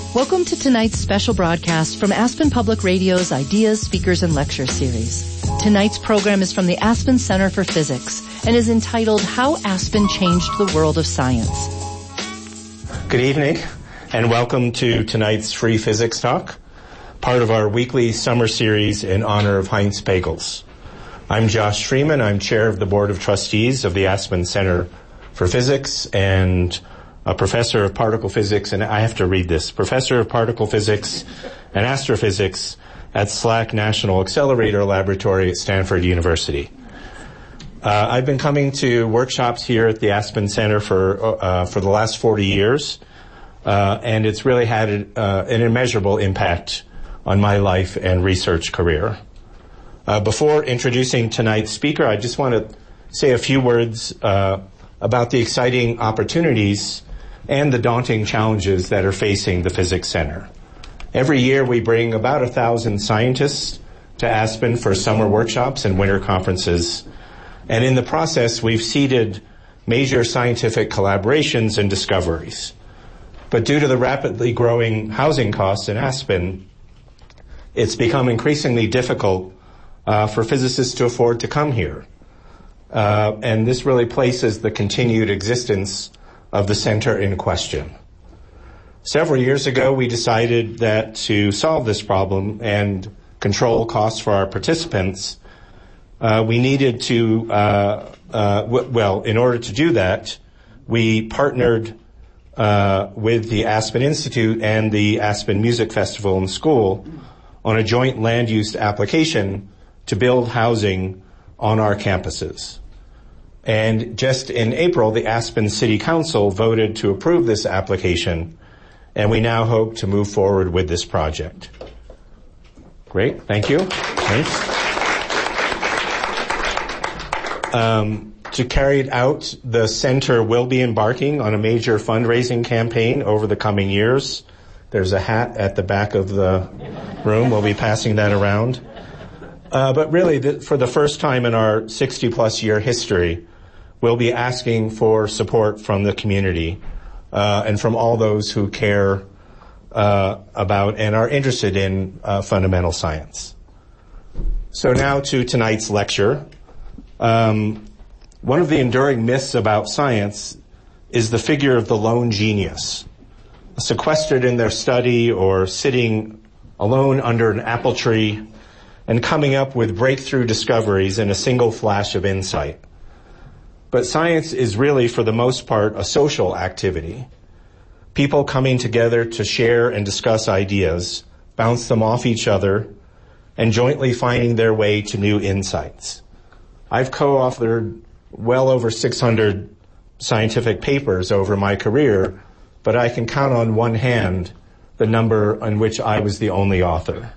Welcome to tonight's special broadcast from Aspen Public Radio's Ideas, Speakers, and Lecture Series. Tonight's program is from the Aspen Center for Physics and is entitled How Aspen Changed the World of Science. Good evening and welcome to tonight's free physics talk, part of our weekly summer series in honor of Heinz Pagels. I'm Josh Freeman. I'm chair of the Board of Trustees of the Aspen Center for Physics and a professor of particle physics, and I have to read this, professor of particle physics and astrophysics at SLAC National Accelerator Laboratory at Stanford University. I've been coming to workshops here at the Aspen Center for the last 40 years, and it's really had an immeasurable impact on my life and research career. Before introducing tonight's speaker, I just want to say a few words about the exciting opportunities and the daunting challenges that are facing the Physics Center. Every year we bring about 1,000 scientists to Aspen for summer workshops and winter conferences, and in the process we've seeded major scientific collaborations and discoveries. But due to the rapidly growing housing costs in Aspen, it's become increasingly difficult for physicists to afford to come here. And this really places the continued existence of the center in question. Several years ago, we decided that to solve this problem and control costs for our participants, we needed to, in order to do that, we partnered with the Aspen Institute and the Aspen Music Festival and School on a joint land use application to build housing on our campuses. And just in April, the Aspen City Council voted to approve this application, and we now hope to move forward with this project. Great, thank you. Thanks. To carry it out, the center will be embarking on a major fundraising campaign over the coming years. There's a hat at the back of the room. We'll be passing that around. But really, for the first time in our 60-plus year history, we'll be asking for support from the community and from all those who care about and are interested in fundamental science. So now to tonight's lecture. One of the enduring myths about science is the figure of the lone genius, sequestered in their study or sitting alone under an apple tree and coming up with breakthrough discoveries in a single flash of insight. But science is really, for the most part, a social activity. People coming together to share and discuss ideas, bounce them off each other, and jointly finding their way to new insights. I've co-authored well over 600 scientific papers over my career, but I can count on one hand the number on which I was the only author.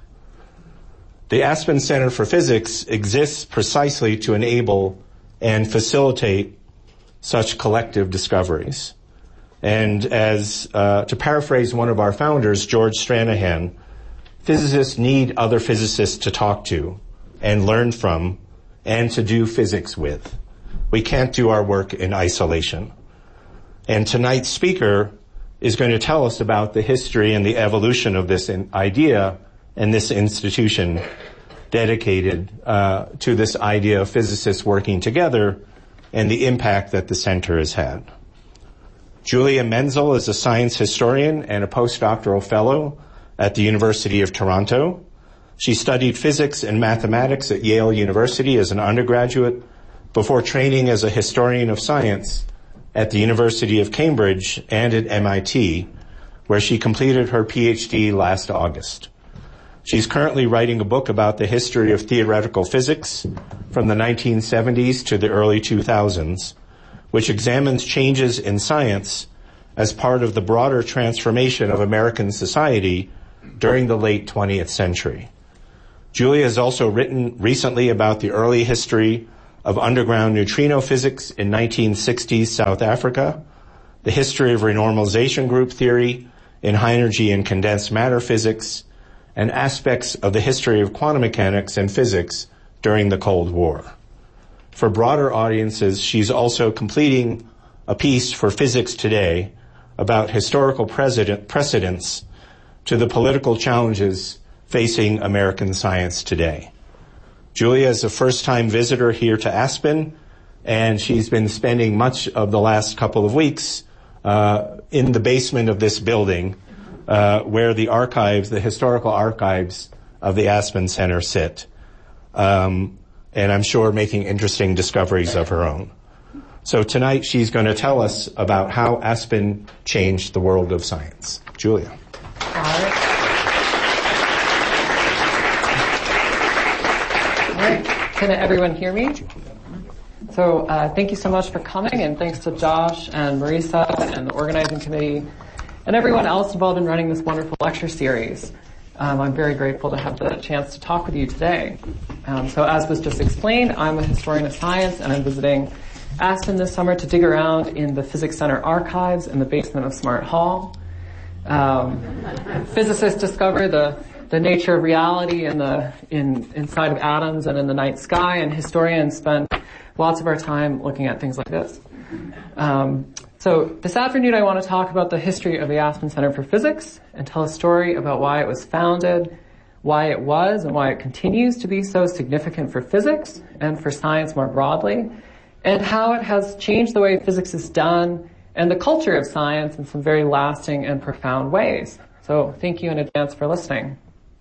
The Aspen Center for Physics exists precisely to enable and facilitate such collective discoveries. And as to paraphrase one of our founders, George Stranahan, physicists need other physicists to talk to and learn from and to do physics with. We can't do our work in isolation. And tonight's speaker is going to tell us about the history and the evolution of this idea and this institution dedicated to this idea of physicists working together and the impact that the center has had. Julia Menzel is a science historian and a postdoctoral fellow at the University of Toronto. She studied physics and mathematics at Yale University as an undergraduate before training as a historian of science at the University of Cambridge and at MIT, where she completed her PhD last August. She's currently writing a book about the history of theoretical physics from the 1970s to the early 2000s, which examines changes in science as part of the broader transformation of American society during the late 20th century. Julia has also written recently about the early history of underground neutrino physics in 1960s South Africa, the history of renormalization group theory in high-energy and condensed matter physics, and aspects of the history of quantum mechanics and physics during the Cold War. For broader audiences, she's also completing a piece for Physics Today about historical precedents to the political challenges facing American science today. Julia is a first-time visitor here to Aspen, and she's been spending much of the last couple of weeks in the basement of this building where the archives, the historical archives of the Aspen Center sit. And I'm sure making interesting discoveries of her own. So tonight she's going to tell us about how Aspen changed the world of science. Julia. All right. Can everyone hear me? So thank you so much for coming, and thanks to Josh and Marisa and the organizing committee and everyone else involved in running this wonderful lecture series. I'm very grateful to have the chance to talk with you today. So as was just explained, I'm a historian of science, and I'm visiting Aspen this summer to dig around in the Physics Center archives in the basement of Smart Hall. Physicists discover the nature of reality inside of atoms and in the night sky, and historians spend lots of our time looking at things like this. So this afternoon I want to talk about the history of the Aspen Center for Physics and tell a story about why it was founded, why it was and why it continues to be so significant for physics and for science more broadly, and how it has changed the way physics is done and the culture of science in some very lasting and profound ways. So thank you in advance for listening.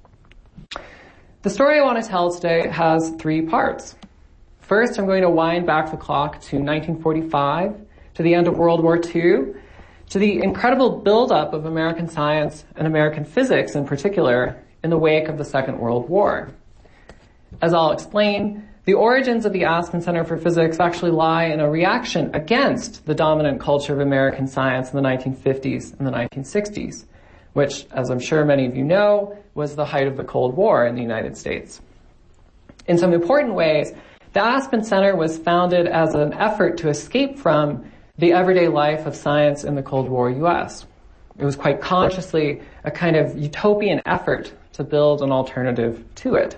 The story I want to tell today has three parts. First, I'm going to wind back the clock to 1945, to the end of World War II, to the incredible buildup of American science and American physics in particular in the wake of the Second World War. As I'll explain, the origins of the Aspen Center for Physics actually lie in a reaction against the dominant culture of American science in the 1950s and the 1960s, which, as I'm sure many of you know, was the height of the Cold War in the United States. In some important ways, the Aspen Center was founded as an effort to escape from the everyday life of science in the Cold War U.S. It was quite consciously a kind of utopian effort to build an alternative to it.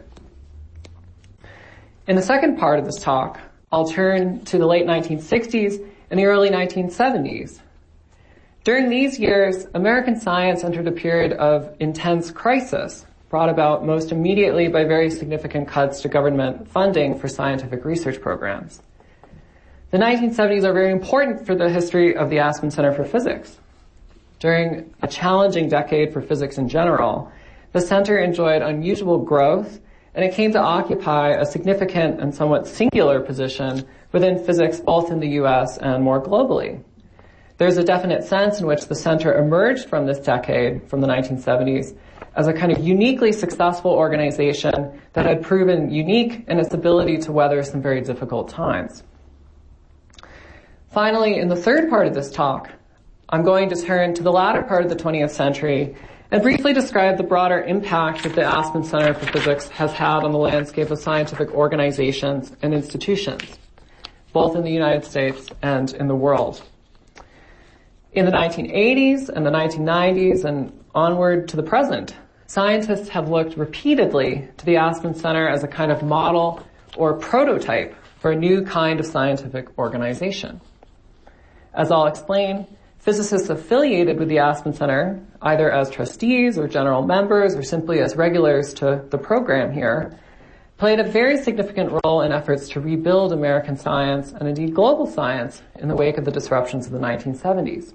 In the second part of this talk, I'll turn to the late 1960s and the early 1970s. During these years, American science entered a period of intense crisis, brought about most immediately by very significant cuts to government funding for scientific research programs. The 1970s are very important for the history of the Aspen Center for Physics. During a challenging decade for physics in general, the center enjoyed unusual growth, and it came to occupy a significant and somewhat singular position within physics both in the U.S. and more globally. There's a definite sense in which the center emerged from this decade, from the 1970s, as a kind of uniquely successful organization that had proven unique in its ability to weather some very difficult times. Finally, in the third part of this talk, I'm going to turn to the latter part of the 20th century and briefly describe the broader impact that the Aspen Center for Physics has had on the landscape of scientific organizations and institutions, both in the United States and in the world. In the 1980s and the 1990s and onward to the present, scientists have looked repeatedly to the Aspen Center as a kind of model or prototype for a new kind of scientific organization. As I'll explain, physicists affiliated with the Aspen Center, either as trustees or general members or simply as regulars to the program here, played a very significant role in efforts to rebuild American science and indeed global science in the wake of the disruptions of the 1970s.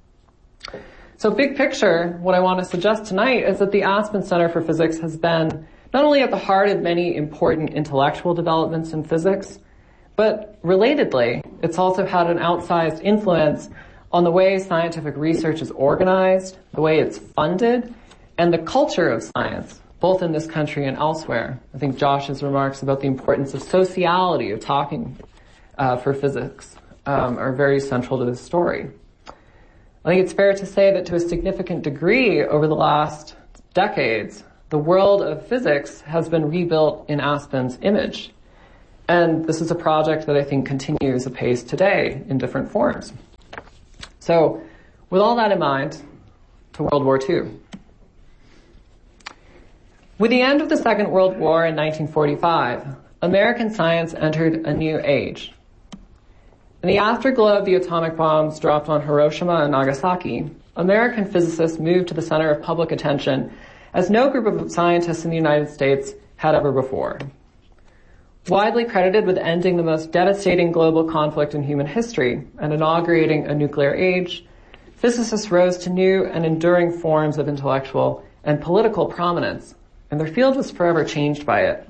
So big picture, what I want to suggest tonight is that the Aspen Center for Physics has been not only at the heart of many important intellectual developments in physics, but relatedly, it's also had an outsized influence on the way scientific research is organized, the way it's funded, and the culture of science, both in this country and elsewhere. I think Josh's remarks about the importance of sociality, of talking for physics, are very central to this story. I think it's fair to say that to a significant degree over the last decades, the world of physics has been rebuilt in Aspen's image. And this is a project that I think continues apace today in different forms. So, with all that in mind, to World War II. With the end of the Second World War in 1945, American science entered a new age. In the afterglow of the atomic bombs dropped on Hiroshima and Nagasaki, American physicists moved to the center of public attention as no group of scientists in the United States had ever before. Widely credited with ending the most devastating global conflict in human history and inaugurating a nuclear age, physicists rose to new and enduring forms of intellectual and political prominence, and their field was forever changed by it.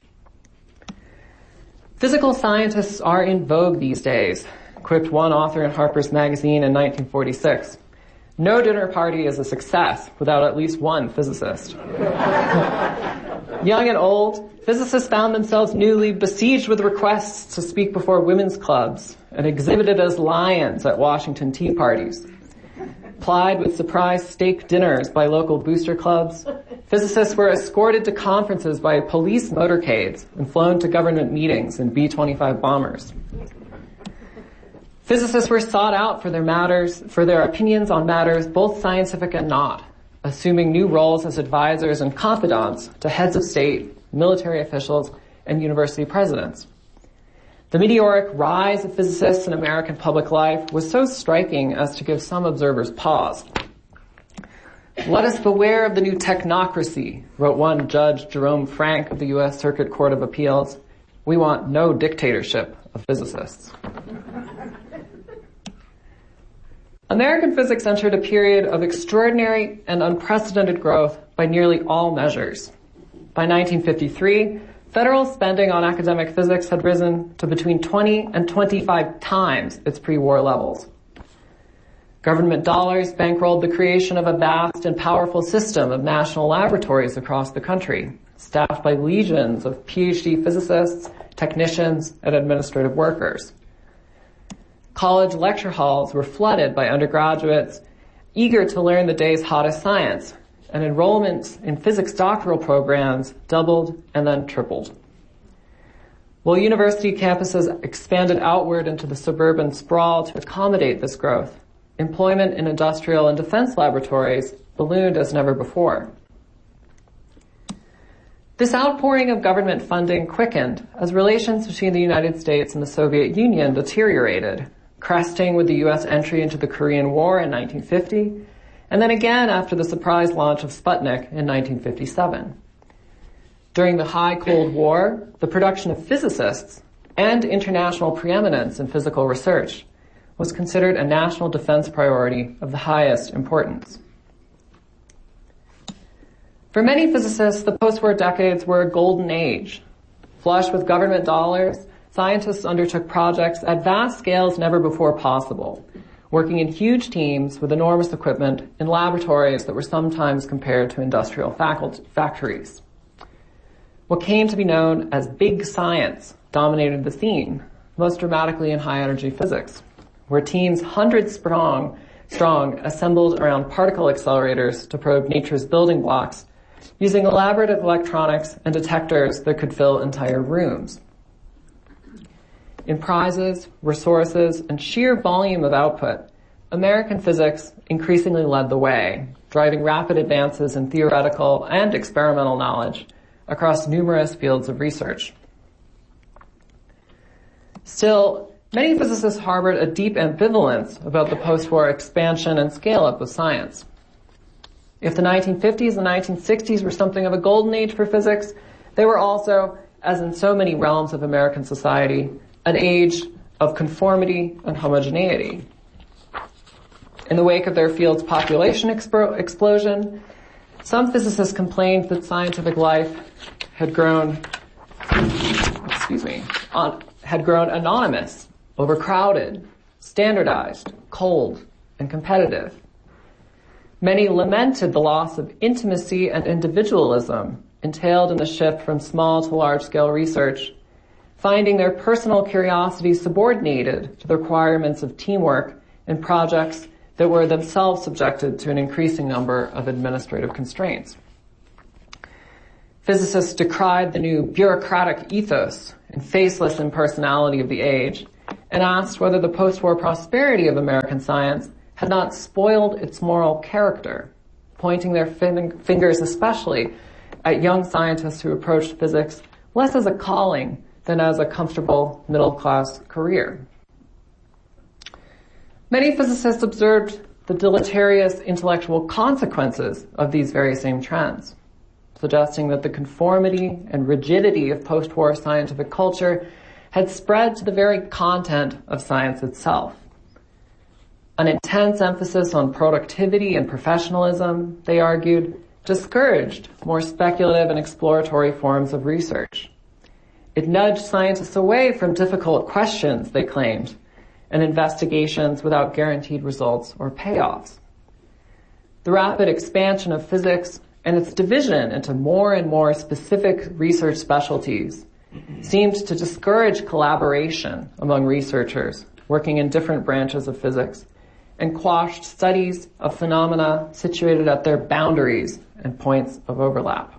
Physical scientists are in vogue these days, quipped one author in Harper's Magazine in 1946. No dinner party is a success without at least one physicist. Young and old, physicists found themselves newly besieged with requests to speak before women's clubs and exhibited as lions at Washington tea parties. Plied with surprise steak dinners by local booster clubs, physicists were escorted to conferences by police motorcades and flown to government meetings in B-25 bombers. Physicists were sought out for their opinions on matters both scientific and not, assuming new roles as advisors and confidants to heads of state, military officials, and university presidents. The meteoric rise of physicists in American public life was so striking as to give some observers pause. "Let us beware of the new technocracy," wrote one Judge Jerome Frank of the U.S. Circuit Court of Appeals. "We want no dictatorship of physicists." American physics entered a period of extraordinary and unprecedented growth by nearly all measures. By 1953, federal spending on academic physics had risen to between 20 and 25 times its pre-war levels. Government dollars bankrolled the creation of a vast and powerful system of national laboratories across the country, staffed by legions of PhD physicists, technicians, and administrative workers. College lecture halls were flooded by undergraduates eager to learn the day's hottest science, and enrollments in physics doctoral programs doubled and then tripled. While university campuses expanded outward into the suburban sprawl to accommodate this growth, employment in industrial and defense laboratories ballooned as never before. This outpouring of government funding quickened as relations between the United States and the Soviet Union deteriorated, cresting with the U.S. entry into the Korean War in 1950, and then again after the surprise launch of Sputnik in 1957. During the high Cold War, the production of physicists and international preeminence in physical research was considered a national defense priority of the highest importance. For many physicists, the post-war decades were a golden age. Flush with government dollars, scientists undertook projects at vast scales never before possible, working in huge teams with enormous equipment in laboratories that were sometimes compared to industrial factories. What came to be known as big science dominated the scene, most dramatically in high-energy physics, where teams hundreds strong assembled around particle accelerators to probe nature's building blocks using elaborate electronics and detectors that could fill entire rooms. In prizes, resources, and sheer volume of output, American physics increasingly led the way, driving rapid advances in theoretical and experimental knowledge across numerous fields of research. Still, many physicists harbored a deep ambivalence about the post-war expansion and scale-up of science. If the 1950s and 1960s were something of a golden age for physics, they were also, as in so many realms of American society, an age of conformity and homogeneity. In the wake of their field's population explosion, some physicists complained that scientific life had grown anonymous, overcrowded, standardized, cold, and competitive. Many lamented the loss of intimacy and individualism entailed in the shift from small to large-scale research, finding their personal curiosity subordinated to the requirements of teamwork in projects that were themselves subjected to an increasing number of administrative constraints. Physicists decried the new bureaucratic ethos and faceless impersonality of the age and asked whether the post-war prosperity of American science had not spoiled its moral character, pointing their fingers especially at young scientists who approached physics less as a calling than as a comfortable middle-class career. Many physicists observed the deleterious intellectual consequences of these very same trends, suggesting that the conformity and rigidity of post-war scientific culture had spread to the very content of science itself. An intense emphasis on productivity and professionalism, they argued, discouraged more speculative and exploratory forms of research. It nudged scientists away from difficult questions, they claimed, and investigations without guaranteed results or payoffs. The rapid expansion of physics and its division into more and more specific research specialties seemed to discourage collaboration among researchers working in different branches of physics and quashed studies of phenomena situated at their boundaries and points of overlap.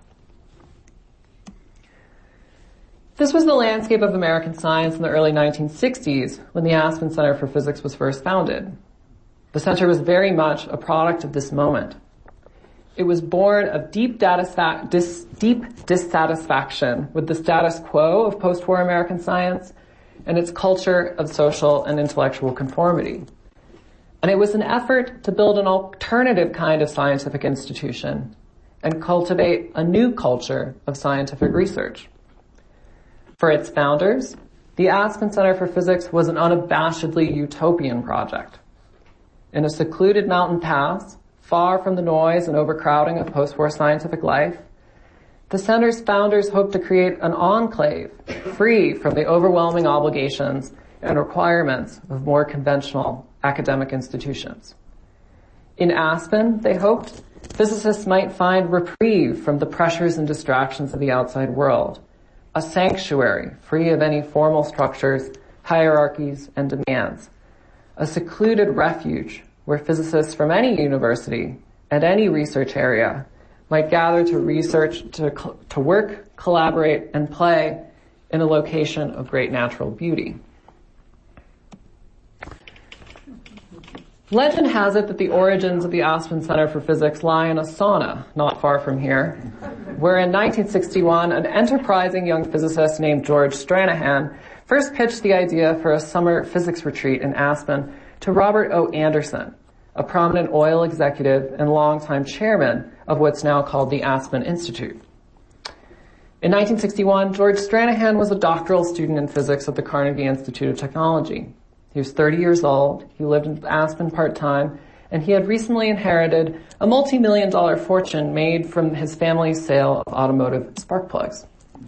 This was the landscape of American science in the early 1960s when the Aspen Center for Physics was first founded. The center was very much a product of this moment. It was born of deep dissatisfaction with the status quo of post-war American science and its culture of social and intellectual conformity. And it was an effort to build an alternative kind of scientific institution and cultivate a new culture of scientific research. For its founders, the Aspen Center for Physics was an unabashedly utopian project. In a secluded mountain pass, far from the noise and overcrowding of post-war scientific life, the center's founders hoped to create an enclave free from the overwhelming obligations and requirements of more conventional academic institutions. In Aspen, they hoped physicists might find reprieve from the pressures and distractions of the outside world, a sanctuary free of any formal structures, hierarchies, and demands, a secluded refuge where physicists from any university and any research area might gather to research, to work, collaborate, and play in a location of great natural beauty. Legend has it that the origins of the Aspen Center for Physics lie in a sauna not far from here, where in 1961 an enterprising young physicist named George Stranahan first pitched the idea for a summer physics retreat in Aspen to Robert O. Anderson, a prominent oil executive and longtime chairman of what's now called the Aspen Institute. In 1961, George Stranahan was a doctoral student in physics at the Carnegie Institute of Technology. He was 30 years old, he lived in Aspen part-time, and he had recently inherited a multi-million-dollar fortune made from his family's sale of automotive spark plugs.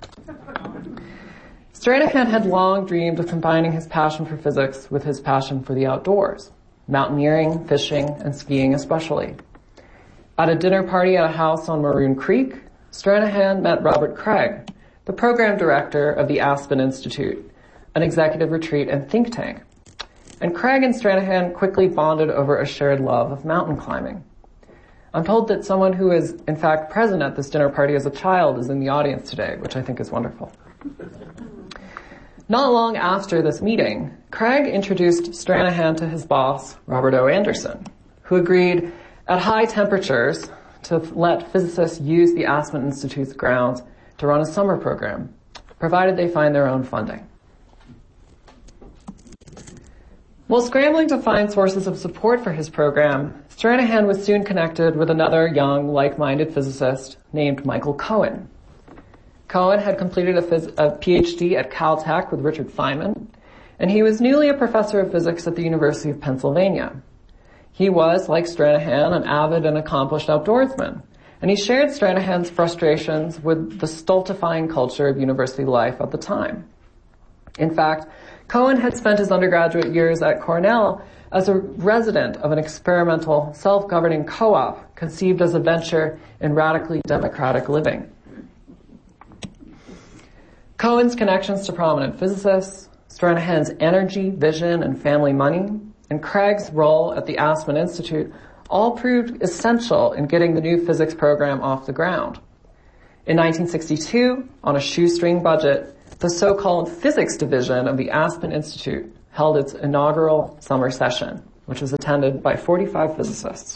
Stranahan had long dreamed of combining his passion for physics with his passion for the outdoors, mountaineering, fishing, and skiing especially. At a dinner party at a house on Maroon Creek, Stranahan met Robert Craig, the program director of the Aspen Institute, an executive retreat and think tank. And Craig and Stranahan quickly bonded over a shared love of mountain climbing. I'm told that someone who is, in fact, present at this dinner party as a child is in the audience today, which I think is wonderful. Not long after this meeting, Craig introduced Stranahan to his boss, Robert O. Anderson, who agreed at high temperatures to let physicists use the Aspen Institute's grounds to run a summer program, provided they find their own funding. While scrambling to find sources of support for his program, Stranahan was soon connected with another young, like-minded physicist named Michael Cohen. Cohen had completed a PhD at Caltech with Richard Feynman, and he was newly a professor of physics at the University of Pennsylvania. He was, like Stranahan, an avid and accomplished outdoorsman, and he shared Stranahan's frustrations with the stultifying culture of university life at the time. In fact, Cohen had spent his undergraduate years at Cornell as a resident of an experimental, self-governing co-op conceived as a venture in radically democratic living. Cohen's connections to prominent physicists, Stranahan's energy, vision, and family money, and Craig's role at the Aspen Institute all proved essential in getting the new physics program off the ground. In 1962, on a shoestring budget, the so-called physics division of the Aspen Institute held its inaugural summer session, which was attended by 45 physicists.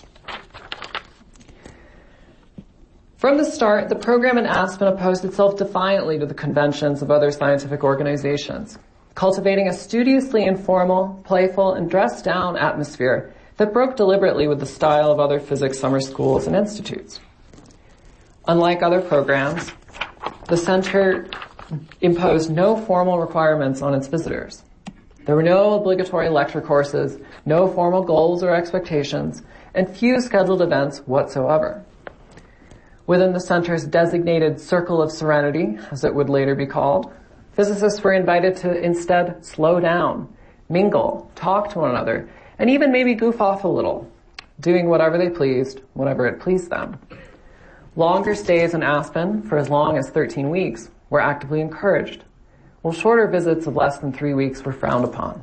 From the start, the program in Aspen opposed itself defiantly to the conventions of other scientific organizations, cultivating a studiously informal, playful, and dressed-down atmosphere that broke deliberately with the style of other physics summer schools and institutes. Unlike other programs, the center imposed no formal requirements on its visitors. There were no obligatory lecture courses, no formal goals or expectations, and few scheduled events whatsoever. Within the center's designated Circle of Serenity, as it would later be called, physicists were invited to instead slow down, mingle, talk to one another, and even maybe goof off a little, doing whatever they pleased, whenever it pleased them. Longer stays in Aspen, for as long as 13 weeks, were actively encouraged, while shorter visits of less than 3 weeks were frowned upon.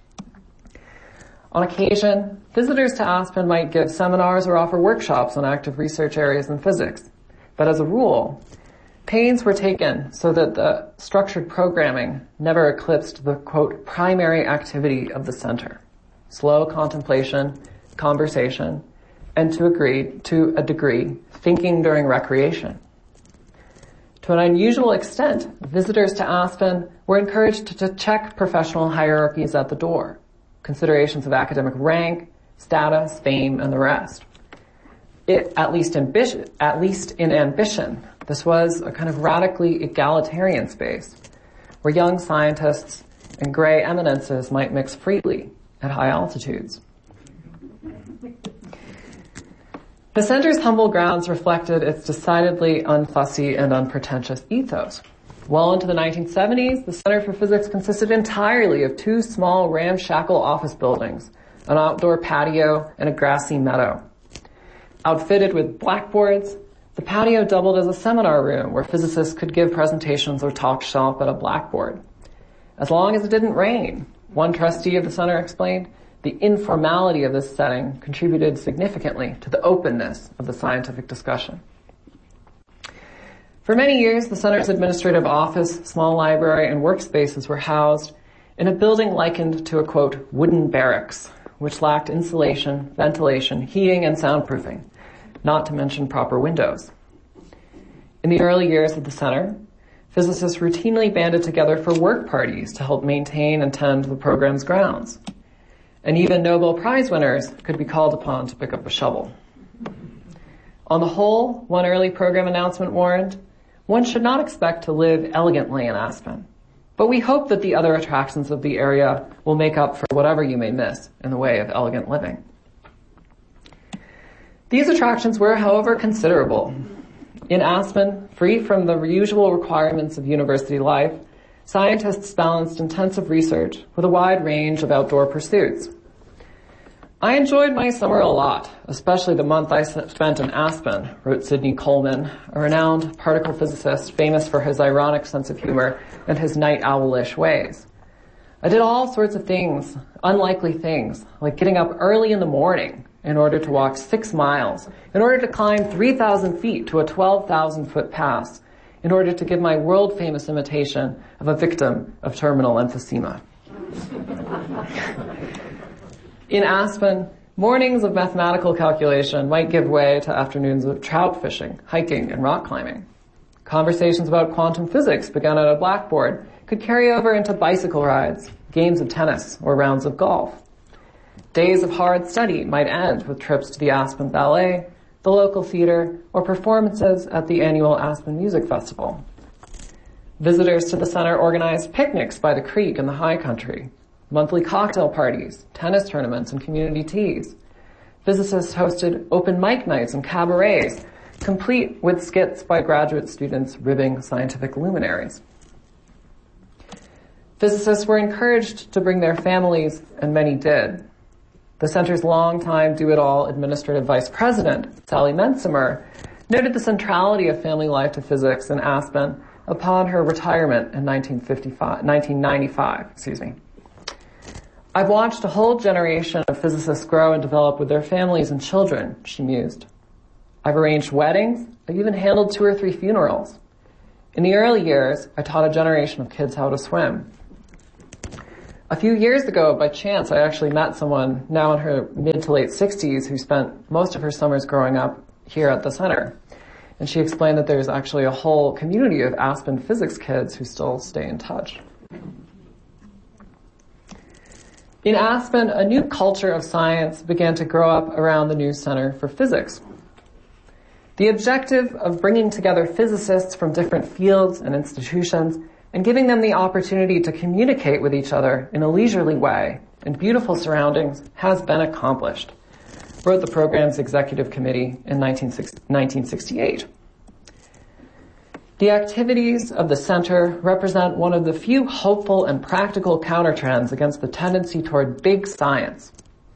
On occasion, visitors to Aspen might give seminars or offer workshops on active research areas in physics, but as a rule, pains were taken so that the structured programming never eclipsed the, quote, primary activity of the center: slow contemplation, conversation, and to a degree, thinking during recreation. To an unusual extent, visitors to Aspen were encouraged to check professional hierarchies at the door, considerations of academic rank, status, fame, and the rest. At least in ambition, this was a kind of radically egalitarian space where young scientists and gray eminences might mix freely at high altitudes. The center's humble grounds reflected its decidedly unfussy and unpretentious ethos. Well into the 1970s, the Center for Physics consisted entirely of 2 small ramshackle office buildings, an outdoor patio, and a grassy meadow. Outfitted with blackboards, the patio doubled as a seminar room where physicists could give presentations or talk shop at a blackboard. As long as it didn't rain, one trustee of the center explained, the informality of this setting contributed significantly to the openness of the scientific discussion. For many years, the center's administrative office, small library, and workspaces were housed in a building likened to a, quote, wooden barracks, which lacked insulation, ventilation, heating, and soundproofing, not to mention proper windows. In the early years of the center, physicists routinely banded together for work parties to help maintain and tend the program's grounds. And even Nobel Prize winners could be called upon to pick up a shovel. On the whole, one early program announcement warned, one should not expect to live elegantly in Aspen, but we hope that the other attractions of the area will make up for whatever you may miss in the way of elegant living. These attractions were, however, considerable. In Aspen, free from the usual requirements of university life, scientists balanced intensive research with a wide range of outdoor pursuits. I enjoyed my summer a lot, especially the month I spent in Aspen, wrote Sidney Coleman, a renowned particle physicist famous for his ironic sense of humor and his night owl-ish ways. I did all sorts of things, unlikely things, like getting up early in the morning in order to walk 6 miles, in order to climb 3,000 feet to a 12,000-foot pass, in order to give my world-famous imitation of a victim of terminal emphysema. In Aspen, mornings of mathematical calculation might give way to afternoons of trout fishing, hiking, and rock climbing. Conversations about quantum physics begun at a blackboard could carry over into bicycle rides, games of tennis, or rounds of golf. Days of hard study might end with trips to the Aspen Ballet, the local theater, or performances at the annual Aspen Music Festival. Visitors to the center organized picnics by the creek in the high country, monthly cocktail parties, tennis tournaments, and community teas. Physicists hosted open mic nights and cabarets, complete with skits by graduate students ribbing scientific luminaries. Physicists were encouraged to bring their families, and many did. The center's longtime do-it-all administrative vice president, Sally Mensimer, noted the centrality of family life to physics in Aspen upon her retirement in 1995. I've watched a whole generation of physicists grow and develop with their families and children, she mused. I've arranged weddings. I've even handled 2 or 3 funerals. In the early years, I taught a generation of kids how to swim. A few years ago, by chance, I actually met someone now in her mid to late 60s who spent most of her summers growing up here at the center. And she explained that there's actually a whole community of Aspen physics kids who still stay in touch. In Aspen, a new culture of science began to grow up around the new Center for Physics. The objective of bringing together physicists from different fields and institutions and giving them the opportunity to communicate with each other in a leisurely way in beautiful surroundings has been accomplished, wrote the program's executive committee in 1968. The activities of the center represent one of the few hopeful and practical countertrends against the tendency toward big science